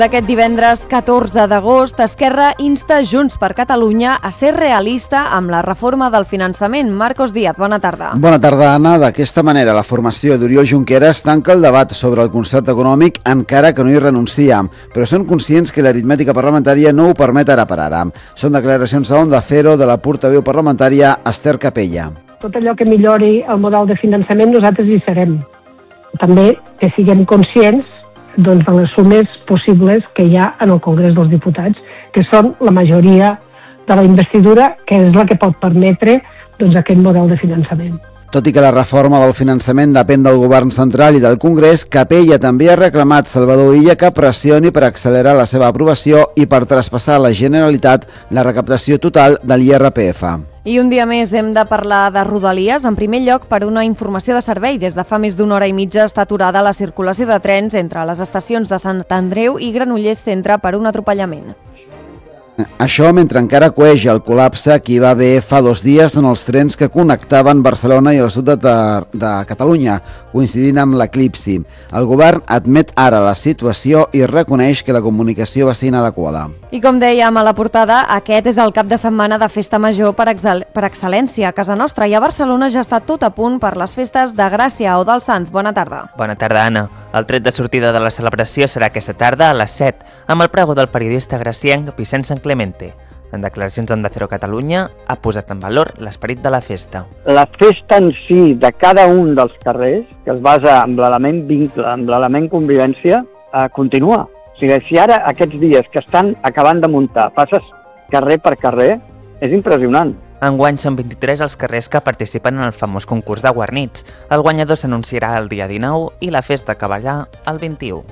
D'aquest divendres 14 d'agost, Esquerra insta Junts per Catalunya a ser realista amb la reforma del finançament. Marcos Díaz, bona tarda. Bona tarda, Anna. D'aquesta manera, la formació d'Oriol Junqueras tanca el debat sobre el concert econòmic, encara que no hi renuncia. Però són conscients que l'aritmètica parlamentària no ho permet ara per ara. Són declaracions a Onda Cero de la portaveu parlamentària Esther Capella. Tot allò que millori el model de finançament nosaltres hi serem. També que siguem conscients de les sumes possibles que hi ha en el Congrés dels Diputats, que són la majoria de la investidura, que és la que pot permetre aquest model de finançament. Tot i que la reforma del finançament depèn del govern central i del Congrés, Capella també ha reclamat Salvador Illa que pressioni per accelerar la seva aprovació i per traspassar a la Generalitat la recaptació total de l'IRPF. I un dia més hem de parlar de Rodalies, en primer lloc per una informació de servei. Des de fa més d'una hora i mitja està aturada la circulació de trens entre les estacions de Sant Andreu i Granollers Centre per un atropellament. Això mentre encara cueix el col·lapse que hi va haver fa 2 dies en els trens que connectaven Barcelona i el sud de Catalunya, coincidint amb l'eclipsi. El govern admet ara la situació i reconeix que la comunicació va ser inadequada. I com dèiem a la portada, aquest és el cap de setmana de festa major per excel·lència a casa nostra, i a Barcelona ja està tot a punt per les festes de Gràcia o del Sant. Bona tarda. Bona tarda, Anna. El tret de sortida de la celebració serà aquesta tarda a les 7, amb el pregó del periodista gracienc Vicent San Clemente. En declaracions d'Onda Cero Catalunya ha posat en valor l'esperit de la festa. La festa en si de cada un dels carrers, que es basa en l'element vincle, en l'element convivència, continua. O sigui, si ara aquests dies que estan acabant de muntar passes carrer per carrer, és impressionant. Enguany són 23 els carrers que participen en el famós concurs de guarnits. El guanyador s'anunciarà el dia 19 i la festa acabarà el 21.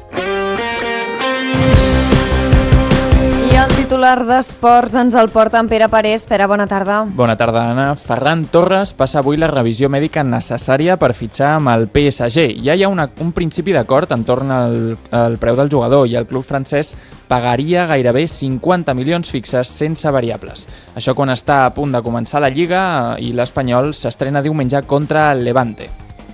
I el titular d'Esports ens el porta en Pere Parés. Pere, bona tarda. Bona tarda, Anna. Ferran Torres passa avui la revisió mèdica necessària per fitxar amb el PSG. Ja hi ha un principi d'acord entorn al preu del jugador i el club francès pagaria gairebé 50 milions fixes sense variables. Això quan està a punt de començar la Lliga i l'Espanyol s'estrena diumenge contra el Levante.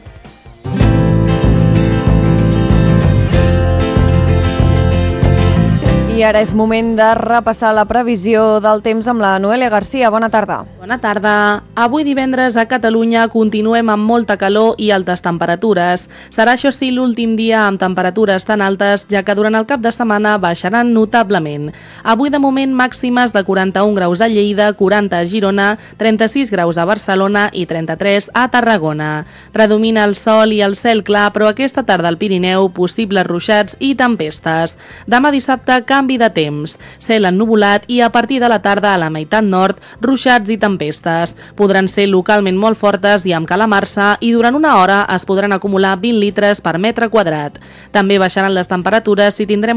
I ara és moment de repassar la previsió del temps amb la Noelia Garcia. Bona tarda. Bona tarda. Avui divendres a Catalunya continuem amb molta calor i altes temperatures. Serà això sí l'últim dia amb temperatures tan altes, ja que durant el cap de setmana baixaran notablement. Avui de moment màximes de 41 graus a Lleida, 40 a Girona, 36 graus a Barcelona i 33 a Tarragona. Predomina el sol i el cel clar, però aquesta tarda al Pirineu possibles ruixats i tempestes. Demà dissabte canvi de temps, cel ennuvolat i a partir de la tarda a la meitat nord, ruixats i tempestes. Podran ser localment molt fortes i amb calamarsa i durant una hora es podran acumular 20 litres per metre quadrat. També baixaran les temperatures i tindrem